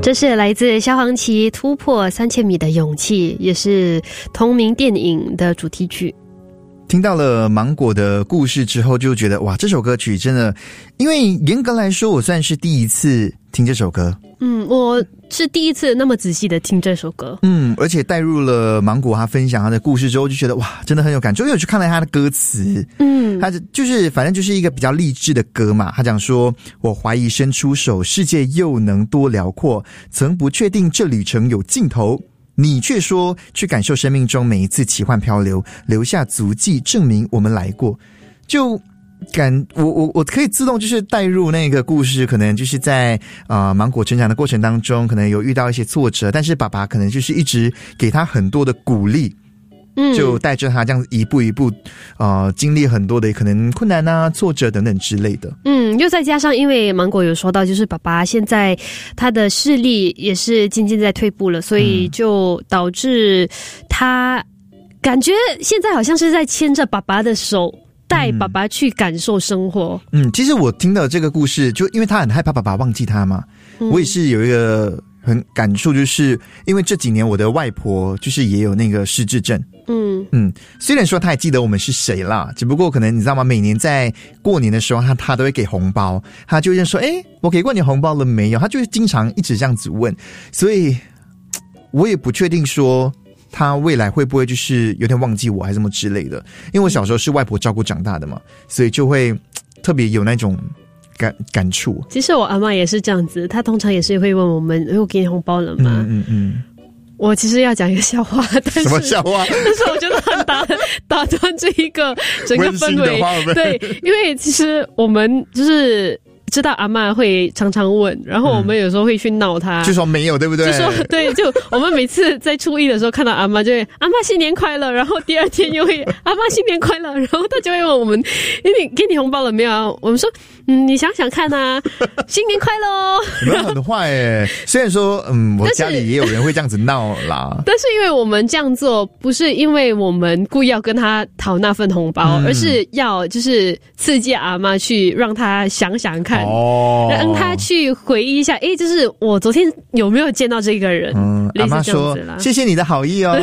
这是来自萧煌奇突破3000米的勇气，也是同名电影的主题曲。 听到了芒果的故事之后，就觉得哇，这首歌曲真的，因为严格来说我算是第一次听这首歌。 我是第一次那么仔细的听这首歌。 而且带入了芒果他分享他的故事之后，就觉得哇，真的很有感触。因为我去看了他的歌词，他就是反正就是一个比较励志的歌嘛。他讲说，我怀疑伸出手，世界又能多辽阔，曾不确定这旅程有尽头，你却说去感受生命中每一次奇幻漂流，留下足迹证明我们来过。就我可以自动就是带入那个故事，可能就是在芒果成长的过程当中，可能有遇到一些挫折，但是爸爸可能就是一直给他很多的鼓励，就带着他这样一步一步经历很多的可能困难啊、挫折等等之类的。 又再加上因为芒果有说到，就是爸爸现在他的视力也是渐渐在退步了，所以就导致他感觉现在好像是在牵着爸爸的手，带爸爸去感受生活。 其实我听到这个故事，就因为他很害怕爸爸忘记他嘛，我也是有一个很感触，就是因为这几年我的外婆就是也有那个失智症。虽然说他也记得我们是谁啦，只不过可能你知道吗？每年在过年的时候，他都会给红包，他就会说：“我给过你红包了没有？”他就会经常一直这样子问，所以我也不确定说他未来会不会就是有点忘记我还是什么之类的。因为我小时候是外婆照顾长大的嘛，所以就会特别有那种感触。 其实我阿嬷也是这样子，她通常也是会问我们：“我给你红包了吗？”我其实要讲一个笑话，但是什么笑话？ 但是我觉得很打断这一个整个氛围。对，因为其实我们就是知道阿嬷会常常问，然后我们有时候会去闹她， 就说没有，对不对？ 就说对，就我们每次在初一的时候看到阿嬷，就会阿嬷新年快乐，然后第二天又会阿嬷新年快乐，然后她就会问我们：“给你红包了没有啊？”我们说：“你想想看啊，新年快乐哦。” 你们很坏耶！虽然说我家里也有人会这样子闹啦， 但是因为我们这样做不是因为我们故意要跟他讨那份红包，而是要就是刺激阿嬷去让他想想看，让他去回忆一下，就是我昨天有没有见到这个人。 阿嬷说：“谢谢你的好意哦。”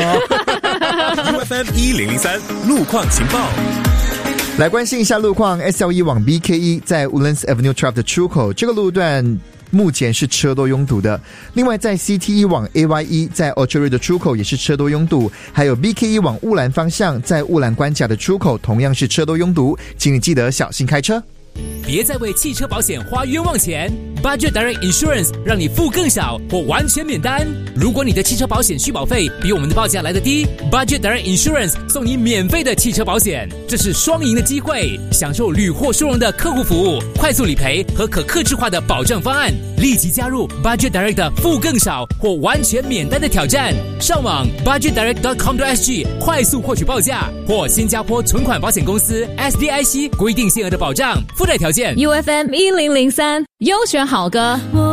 UFM 1003路况情报。 来关心一下路况 ，SL1 往 BK1 在 Woodlands Avenue 12的出口，这个路段目前是车多拥堵的。另外在 CT1 往 AY1 在 Orchard 的出口也是车多拥堵，还有 BK1 往雾兰方向在雾兰关卡的出口同样是车多拥堵，请你记得小心开车。 别再为汽车保险花冤枉钱 ，Budget Direct Insurance 让你付更少或完全免单。如果你的汽车保险续保费比我们的报价来得低 ，Budget Direct Insurance 送你免费的汽车保险，这是双赢的机会，享受屡获殊荣的客户服务、快速理赔和可客制化的保障方案。立即加入 Budget Direct 的付更少或完全免单的挑战，上网 budgetdirect.com.sg 快速获取报价，或新加坡存款保险公司 SDIC 规定限额的保障。附带条件 UFM 1003优选好歌。